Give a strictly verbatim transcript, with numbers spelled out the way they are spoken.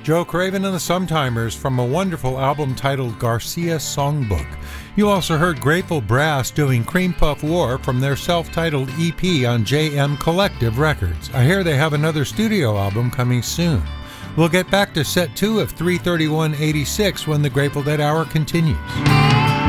Joe Craven and the Sometimers from a wonderful album titled Garcia Songbook. You also heard Grateful Brass doing Cream Puff War from their self-titled E P on J M Collective Records. I hear they have another studio album coming soon. We'll get back to set two of three thirty-one eighty-six when the Grateful Dead Hour continues.